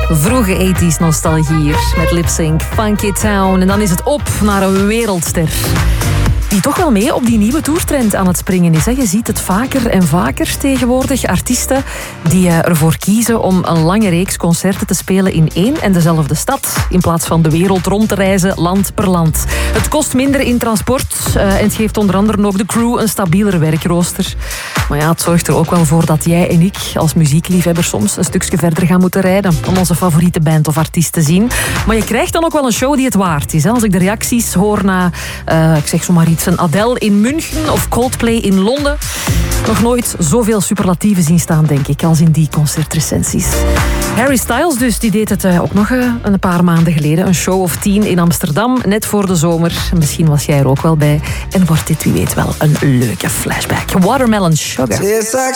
Vroege 80s nostalgie hier met Lip Sync, Funky Town. En dan is het op naar een wereldster die toch wel mee op die nieuwe tourtrend aan het springen is. Je ziet het vaker en vaker tegenwoordig. Artiesten die ervoor kiezen om een lange reeks concerten te spelen in één en dezelfde stad, in plaats van de wereld rond te reizen, land per land. Het kost minder in transport en het geeft onder andere ook de crew een stabieler werkrooster. Maar ja, het zorgt er ook wel voor dat jij en ik als muziekliefhebber soms een stukje verder gaan moeten rijden om onze favoriete band of artiest te zien. Maar je krijgt dan ook wel een show die het waard is. Als ik de reacties hoor na, ik zeg zomaar iets, een Adele in München of Coldplay in Londen. Nog nooit zoveel superlatieven zien staan, denk ik, als in die concertrecensies. Harry Styles dus, die deed het ook nog een paar maanden geleden. Een show of 10 in Amsterdam, net voor de zomer. Misschien was jij er ook wel bij. En wordt dit, wie weet, wel een leuke flashback. Watermelon Sugar.